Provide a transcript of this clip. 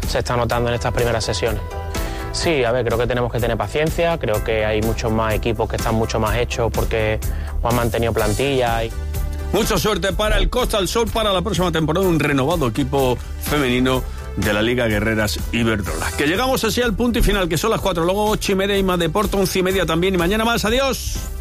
se está notando en estas primeras sesiones. Sí, a ver, creo que tenemos que tener paciencia, creo que hay muchos más equipos que están mucho más hechos porque han mantenido plantilla. Mucha suerte para el Costa del Sol para la próxima temporada, un renovado equipo femenino de la Liga Guerreras Iberdrola. Que llegamos así al punto y final, que son las 4, luego 8:30 y más deporte, 11:30 también, y mañana más. ¡Adiós!